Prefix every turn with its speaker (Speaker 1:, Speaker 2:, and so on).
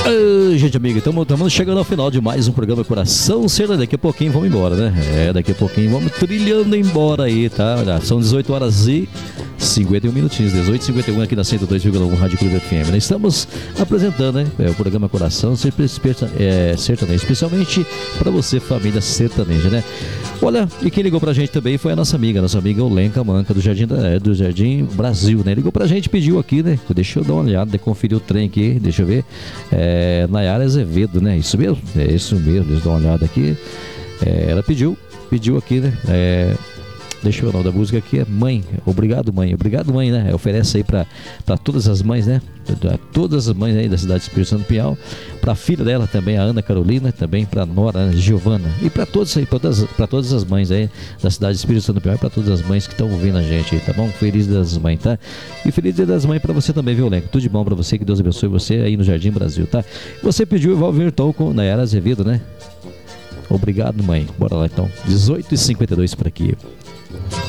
Speaker 1: Gente amiga, estamos chegando ao final de mais um programa Coração Sertanejo. Daqui a pouquinho vamos embora, né? Daqui a pouquinho vamos trilhando embora aí, tá? Olha, são 18 horas e 51 minutinhos, 18h51 aqui na 102,1 Rádio Clube FM, né? Estamos apresentando, né? O programa Coração Sertanejo, especialmente para você, família sertaneja, né? Olha, e quem ligou pra gente também foi a nossa amiga Olenka Manca, do Jardim Brasil, né? Ligou pra gente, pediu aqui, né? Deixa eu dar uma olhada, conferir o trem aqui, deixa eu ver. Nayara Azevedo, né? Isso mesmo? É isso mesmo, deixa eu dar uma olhada aqui. Ela pediu aqui, né? Deixa eu ver o nome da música aqui, é Mãe. Obrigado, mãe, né? Oferece aí pra todas as mães, né? Todas as mães aí da cidade de Espírito Santo do Pinhal, pra filha dela também, a Ana Carolina, também pra nora, Giovana, e pra todos aí, pra todas as mães aí da cidade de Espírito Santo do Pinhal, e pra todas as mães que estão ouvindo a gente aí, tá bom? Feliz Dia das Mães, tá? E feliz Dia das Mães pra você também, viu, Lenco? Tudo de bom pra você, que Deus abençoe você aí no Jardim Brasil, tá? Você pediu e vai ouvir então com Nayara Azevedo, né? Obrigado, mãe. Bora lá então. 18h52 por aqui.